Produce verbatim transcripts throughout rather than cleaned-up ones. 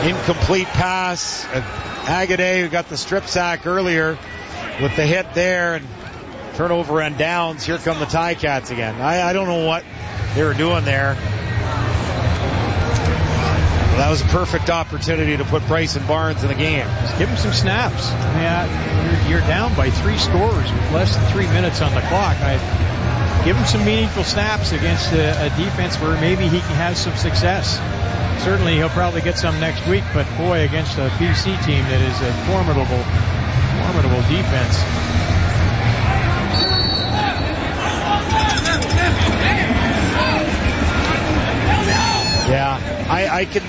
incomplete pass. Agaday, who got the strip sack earlier with the hit there, and turnover and downs. Here come the Ticats again. I, I don't know what they were doing there. That was a perfect opportunity to put Bryson Barnes in the game. Just give him some snaps. Yeah, you're, you're down by three scores with less than three minutes on the clock. I give him some meaningful snaps against a, a defense where maybe he can have some success. Certainly he'll probably get some next week, but boy, against a B C team that is a formidable, formidable defense. Yeah, I, I can.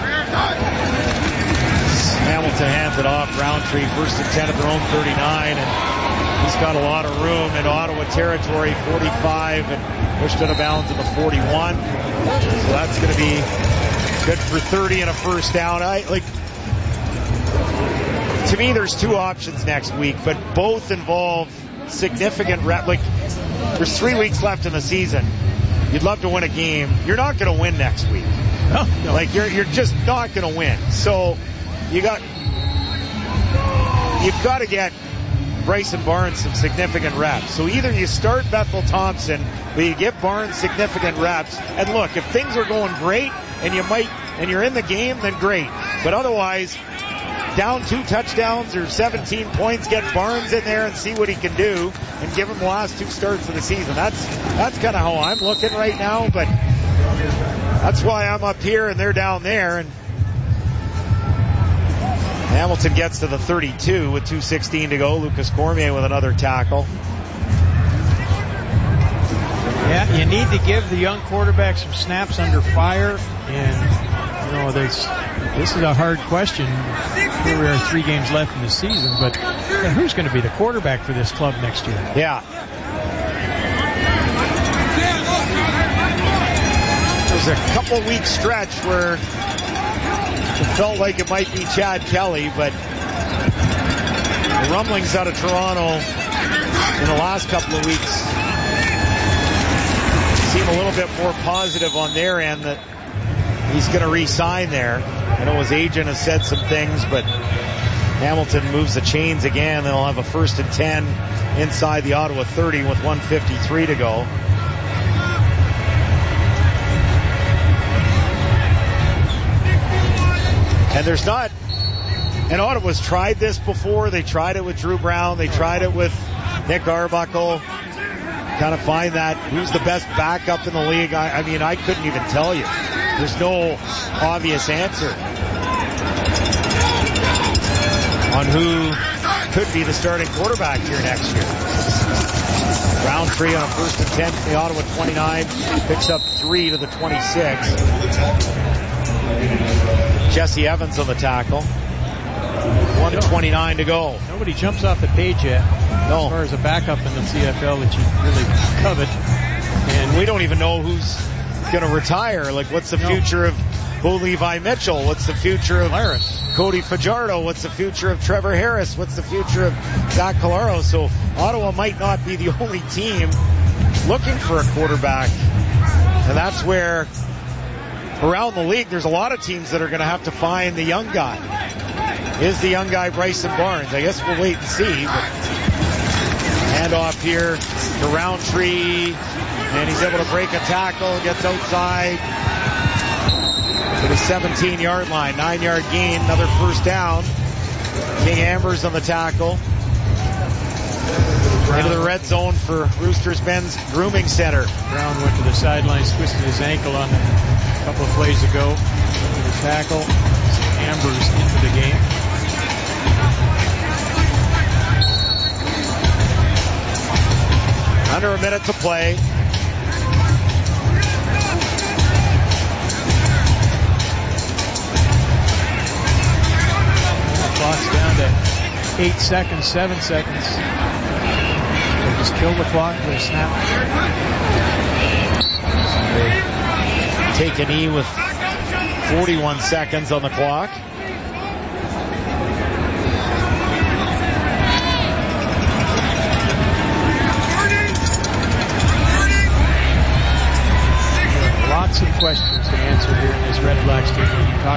Hamilton hands it off. Roundtree first and ten at their own thirty-nine, and he's got a lot of room in Ottawa territory. forty-five, and pushed out of bounds at the forty-one. So that's going to be good for thirty and a first down. I like. To me, there's two options next week, but both involve significant rep. Like, there's three weeks left in the season. You'd love to win a game. You're not going to win next week. Oh, no. Like, you're you're just not going to win. So you got you've got to get Bryson Barnes some significant reps. So either you start Bethel Thompson, but you give Barnes significant reps. And look, if things are going great and you might and you're in the game, then great. But otherwise, down two touchdowns or seventeen points, get Barnes in there and see what he can do, and give him the last two starts of the season. That's that's kind of how I'm looking right now, but that's why I'm up here and they're down there. And Hamilton gets to the thirty-two with two sixteen to go. Lucas Cormier with another tackle. Yeah, you need to give the young quarterback some snaps under fire, and you know, there's this is a hard question. Here we are, three games left in the season, but yeah, who's going to be the quarterback for this club next year? Yeah. There's a couple week stretch where it felt like it might be Chad Kelly, but the rumblings out of Toronto in the last couple of weeks seem a little bit more positive on their end that he's going to re-sign there. I know his agent has said some things, but Hamilton moves the chains again. They'll have a first and ten inside the Ottawa thirty with one fifty-three to go. And there's not, and Ottawa's tried this before. They tried it with Drew Brown. They tried it with Nick Arbuckle. Kind of find that who's the best backup in the league. I, I mean, I couldn't even tell you. There's no obvious answer on who could be the starting quarterback here next year. Roundtree on a first and ten from the Ottawa twenty-nine, picks up three to the twenty-six. Jesse Evans on the tackle. one twenty-nine to go. Nobody jumps off the page yet. No. As far as a backup in the C F L that you really covet. And we don't even know who's going to retire. Like, what's the no. future of Bo Levi Mitchell? What's the future of Harris? Cody Fajardo? What's the future of Trevor Harris? What's the future of Zach Colaro? So Ottawa might not be the only team looking for a quarterback. And that's where around the league there's a lot of teams that are going to have to find the young guy. Is the young guy Bryson Barnes? I guess we'll wait and see. But hand off here to Roundtree, and he's able to break a tackle, gets outside to the seventeen-yard line. Nine-yard gain, another first down. King Ambers on the tackle. Into the red zone for Roosters Bend's Grooming Center. Brown went to the sidelines, twisted his ankle on a couple of plays ago. The tackle. Ambers into the game. Under a minute to play. The clock's down to eight seconds, seven seconds. They just kill the clock with a snap. They take a knee with forty-one seconds on the clock. Lots of questions to answer here in this Red Black Stadium.